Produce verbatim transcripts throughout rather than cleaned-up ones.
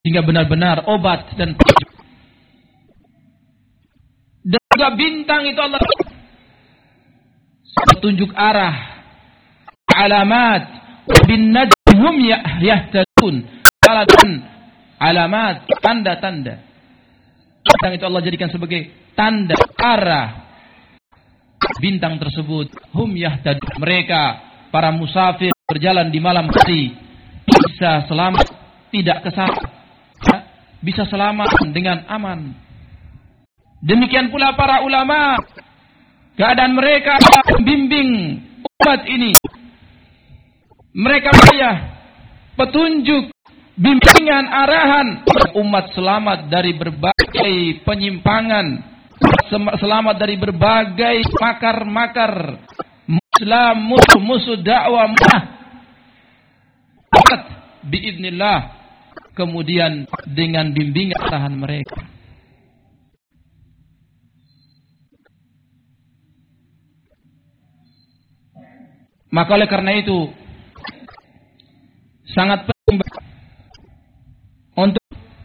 Hingga benar-benar obat dan petunjuk. Dan juga bintang itu Allah petunjuk arah, alamat, bin najhum yahtadun, alamat, tanda-tanda. Bintang itu Allah jadikan sebagai tanda arah. Bintang tersebut hum yahtadun, mereka para musafir berjalan di malam hari bisa selamat, tidak kesasar, bisa selamat dengan aman. Demikian pula para ulama, keadaan mereka membimbing umat ini. Mereka punya petunjuk, bimbingan, arahan umat selamat dari berbagai penyimpangan, selamat dari berbagai makar-makar Islam, musuh-musuh dakwah mah. Biidznillah, kemudian dengan bimbingan arahan mereka. Maka oleh karena itu sangat penting untuk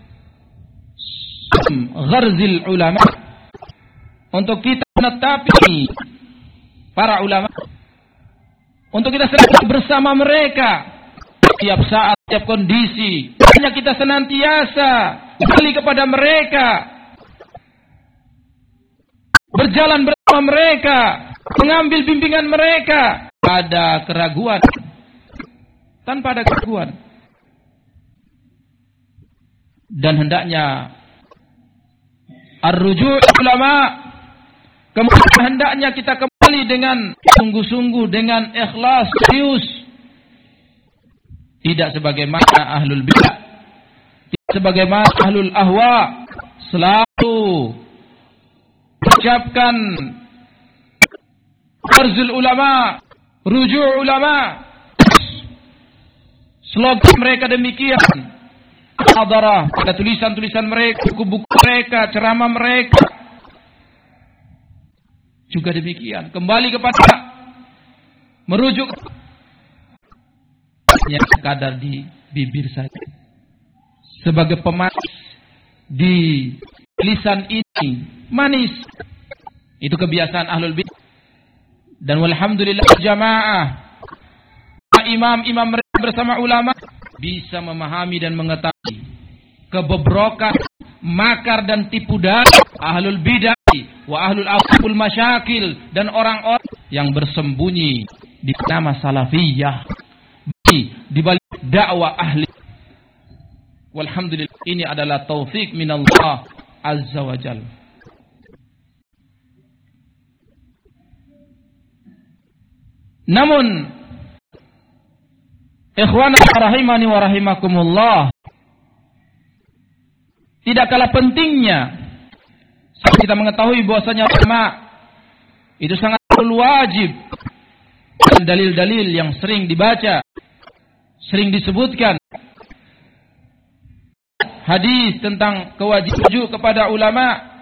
gharzil ulama, untuk kita menetapi para ulama, untuk kita senantiasa bersama mereka setiap saat, setiap kondisi. Hanya kita senantiasa kembali kepada mereka, berjalan bersama mereka, mengambil bimbingan mereka. Ada keraguan, tanpa ada keraguan. Dan hendaknya ar-ruju' ulama, kemudian hendaknya kita kembali dengan sungguh-sungguh, dengan ikhlas, serius. Tidak sebagaimana ahlul bid'ah, tidak sebagaimana ahlul ahwa selalu ucapkan arzul ulama, ruju' ulama. Slogan mereka demikian. Hadarah, pada tulisan-tulisan mereka, buku-buku mereka, ceramah mereka juga demikian. Kembali kepada merujuk yang sekadar di bibir saja, sebagai pemanis di lisan ini, manis. Itu kebiasaan ahlul bidah. Dan walhamdulillah jamaah, imam-imam mereka bersama ulama bisa memahami dan mengetahui kebobrokan, makar dan tipu daya ahlul bidah wa ahlul aful masyakil, dan orang-orang yang bersembunyi di nama salafiyah, di balik dakwah ahli. Walhamdulillah, ini adalah taufik minallah azza wa jalla. Namun ikhwana rahimani wa rahimakumullah, tidak kalah pentingnya kita mengetahui bahwasanya ulama itu sangat wajib, dan dalil-dalil yang sering dibaca, sering disebutkan hadis tentang kewajiban kepada ulama.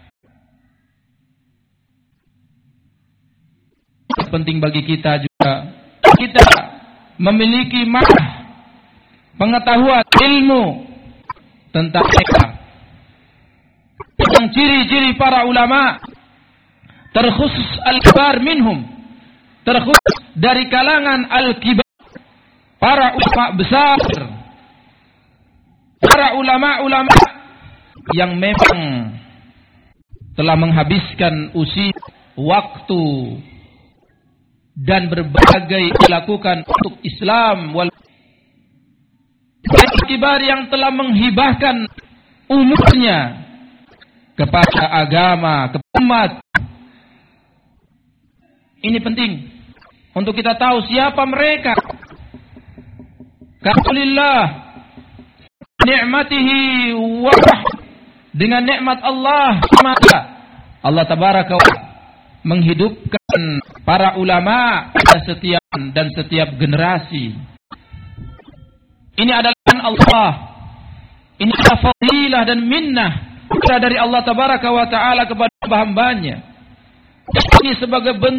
Penting bagi kita juga kita memiliki makna, pengetahuan, ilmu tentang mereka, tentang ciri-ciri para ulama, terkhusus al-kibar minhum, terkhusus dari kalangan al-kibar, para ulama besar, para ulama-ulama yang memang telah menghabiskan usia, waktu, dan berbagai dilakukan untuk Islam, wal kibar yang telah menghibahkan umurnya kepada agama, kepada umat. Ini penting untuk kita tahu siapa mereka. Alhamdulillah nikmatihi wa dengan nikmat Allah, maka Allah tabaraka wa menghidupkan para ulama pada setiap dan setiap generasi. Ini adalah Allah. Ini adalah fadilah dan minnah dari Allah tabaraka wa taala kepada hamba-hambanya. Ini sebagai bentuk